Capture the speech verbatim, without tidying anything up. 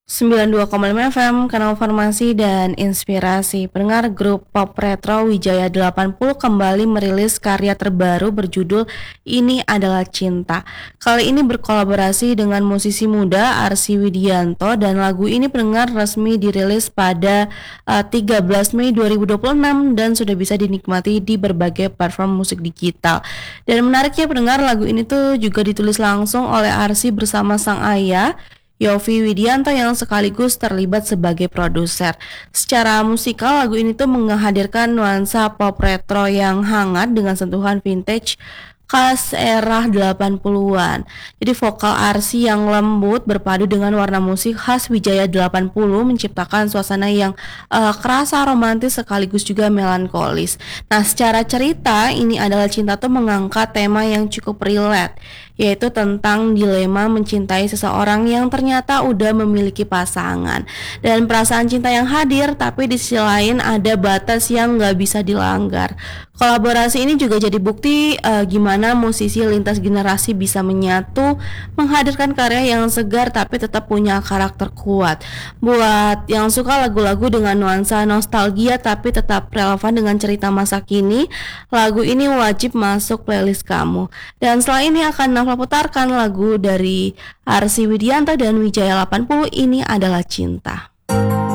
sembilan puluh dua koma lima F M, kanal formasi dan inspirasi. Pendengar, grup pop retro Wijaya delapan puluh kembali merilis karya terbaru berjudul Ini Adalah Cinta. Kali ini berkolaborasi dengan musisi muda Arsy Widianto, dan lagu ini pendengar resmi dirilis pada uh, tiga belas Mei dua ribu dua puluh enam dan sudah bisa dinikmati di berbagai platform musik digital. Dan menariknya pendengar, lagu ini tuh juga ditulis langsung oleh Arsy bersama sang ayah Yovie Widianto yang sekaligus terlibat sebagai produser. Secara musikal, lagu ini tuh menghadirkan nuansa pop retro yang hangat dengan sentuhan vintage khas era delapan puluhan. Jadi vokal Arsy yang lembut berpadu dengan warna musik khas Wijaya delapan puluh menciptakan suasana yang uh, kerasa romantis sekaligus juga melankolis. Nah, secara cerita, Ini Adalah Cinta tuh mengangkat tema yang cukup relate, yaitu tentang dilema mencintai seseorang yang ternyata udah memiliki pasangan, dan perasaan cinta yang hadir, tapi di sisi lain ada batas yang nggak bisa dilanggar. Kolaborasi ini juga jadi bukti uh, gimana musisi lintas generasi bisa menyatu, menghadirkan karya yang segar tapi tetap punya karakter kuat. Buat yang suka lagu-lagu dengan nuansa nostalgia tapi tetap relevan dengan cerita masa kini, lagu ini wajib masuk playlist kamu. Dan setelah ini akan Nafa putarkan lagu dari Arsy Widianto dan Wijaya delapan puluh, Ini Adalah Cinta.